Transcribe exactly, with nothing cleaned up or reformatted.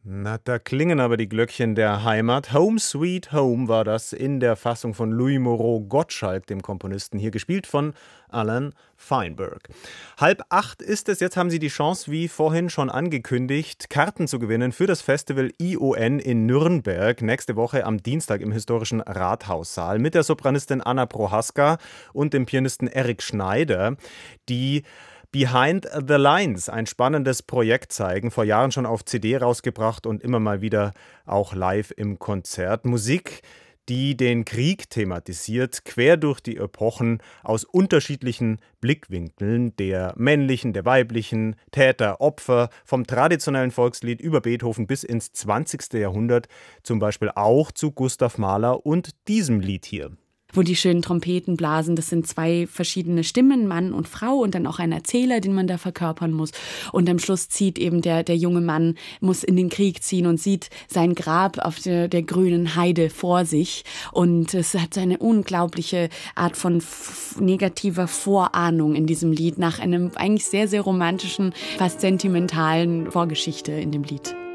Na, da klingen aber die Glöckchen der Heimat. Home Sweet Home war das in der Fassung von Louis Moreau Gottschalk, dem Komponisten, hier gespielt von Alan Feinberg. Halb acht ist es, jetzt haben Sie die Chance, wie vorhin schon angekündigt, Karten zu gewinnen für das Festival I O N in Nürnberg, nächste Woche am Dienstag im historischen Rathaussaal mit der Sopranistin Anna Prohaska und dem Pianisten Erik Schneider, die Behind the Lines, ein spannendes Projekt zeigen, vor Jahren schon auf C D rausgebracht und immer mal wieder auch live im Konzert. Musik, die den Krieg thematisiert, quer durch die Epochen, aus unterschiedlichen Blickwinkeln, der männlichen, der weiblichen, Täter, Opfer, vom traditionellen Volkslied über Beethoven bis ins zwanzigste Jahrhundert, zum Beispiel auch zu Gustav Mahler und diesem Lied hier. Wo die schönen Trompeten blasen. Das sind zwei verschiedene Stimmen, Mann und Frau, und dann auch ein Erzähler, den man da verkörpern muss. Und am Schluss zieht eben der, der junge Mann, muss in den Krieg ziehen und sieht sein Grab auf der, der grünen Heide vor sich. Und es hat so eine unglaubliche Art von f- negativer Vorahnung in diesem Lied, nach einem eigentlich sehr, sehr romantischen, fast sentimentalen Vorgeschichte in dem Lied.